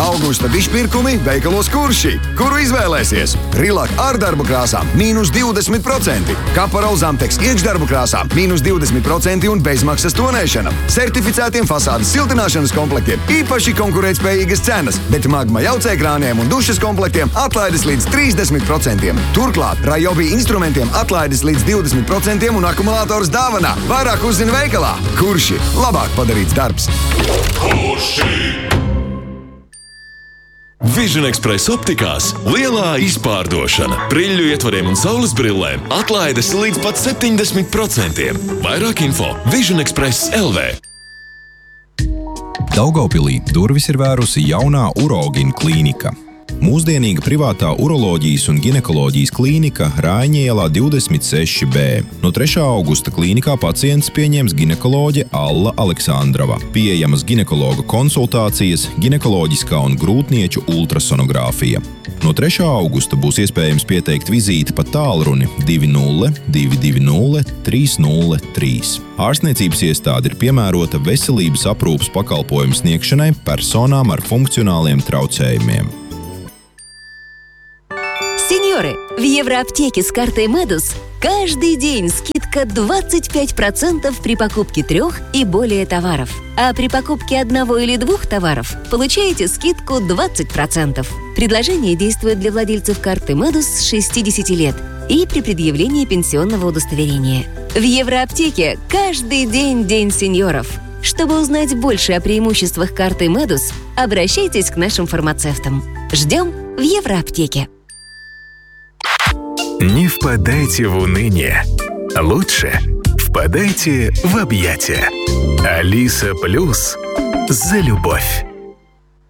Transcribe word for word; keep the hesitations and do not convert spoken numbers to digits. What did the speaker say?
Augusta dišpirkumi veikalos Kurši, kuru izvēlēsies. Prilak ar darbu krāsām – mīnus divdesmit procenti. Kaparol Zamteks iekšdarbu krāsām – mīnus divdesmit procenti un bezmaksas tonēšana. Certificētiem fasādes siltināšanas komplektiem īpaši konkurētspējīgas cenas, bet Magma jaucēkrāniem un dušas komplektiem atlaides līdz trīsdesmit procentiem. Turklāt Ryobi instrumentiem atlaides līdz divdesmit procentiem un akumulators dāvanā. Vairāk uzzina veikalā. Kurši – labāk padarīts darbs. Kurši! Vision Express optikās lielā izpārdošana. Priļļu ietvariem un saules brillēm atlaides līdz pat septiņdesmit procentiem. Vairāk info Vision Express L V. Daugavpilī durvis ir vērusi jaunā Urogin klīnika. Mūsdienīga privātā uroloģijas un ginekoloģijas klīnika Raiņa ielā divdesmit seši B. No trešā augusta klīnikā pacients pieņems ginekoloģe Alla Aleksandrova. Pieejamas ginekologa konsultācijas, ginekoloģiskā un grūtnieču ultrasonogrāfija. No trešā augusta būs iespējams pieteikt vizīti pa tālruni divi nulle divi divi nulle trīs nulle trīs. Ārstniecības iestāde ir piemērota veselības aprūpes pakalpojumu sniegšanai personām ar funkcionāliem traucējumiem. Сеньоры, в Евроаптеке с картой Медус каждый день скидка двадцать пять процентов при покупке трех и более товаров. А при покупке одного или двух товаров получаете скидку двадцать процентов. Предложение действует для владельцев карты Медус с шестидесяти лет и при предъявлении пенсионного удостоверения. В Евроаптеке каждый день День сеньоров. Чтобы узнать больше о преимуществах карты Медус, обращайтесь к нашим фармацевтам. Ждем в Евроаптеке. Не впадайте в уныние. Лучше впадайте в объятия. Алиса Плюс за любовь.